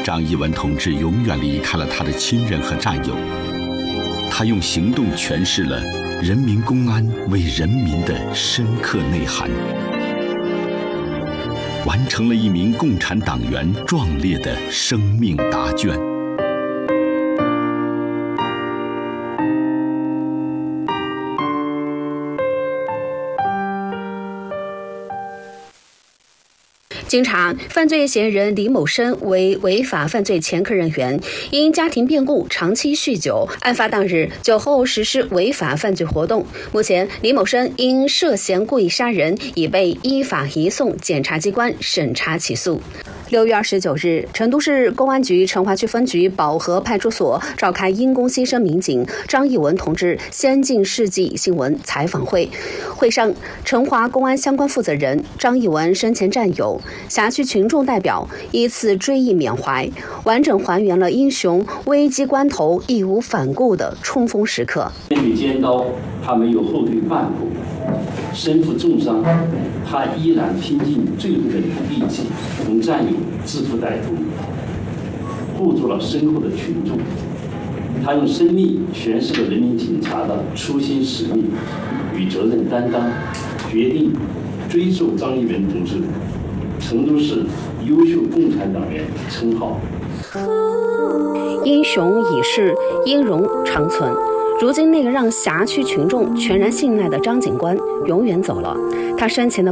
张艺文同志永远离开了他的亲人和战友，他用行动诠释了人民公安为人民的深刻内涵，完成了一名共产党员壮烈的生命答卷。 经查，犯罪嫌疑人李某生为违法犯罪前科人员，因家庭变故长期酗酒，案发当日酒后实施违法犯罪活动。目前，李某生因涉嫌故意杀人，已被依法移送检察机关审查起诉。6月29日，成都市公安局成华区分局保和派出所召开因公牺牲民警张艺文同志先进事迹新闻采访会。会上，成华公安相关负责人、张艺文生前战友、辖区群众代表依次追忆缅怀，完整还原了英雄危机关头义无反顾的冲锋时刻。 面对尖刀，他没有后退半步；身负重伤，他依然拼尽最后的力气，同战友自负歹徒，护住了身后的群众。他用生命诠释了人民警察的初心使命与责任担当，决定追授张艺文同志成都市优秀共产党员称号。 英雄已逝，英容长存。如今那个让辖区群众全然信赖的张警官永远走了，他生前的